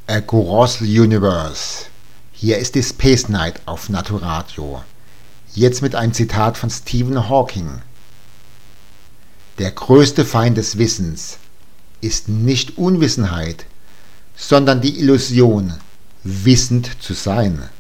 Across the Universe. Hier ist die Space Night auf Naturadio. Jetzt mit einem Zitat von Stephen Hawking. Der größte Feind des Wissens ist nicht Unwissenheit, sondern die Illusion, wissend zu sein.